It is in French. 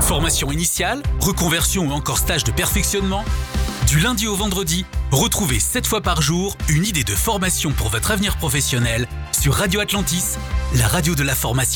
Formation initiale, reconversion ou encore stage de perfectionnement. Du lundi au vendredi, retrouvez 7 fois par jour une idée de formation pour votre avenir professionnel sur Radio Atlantis, la radio de la formation.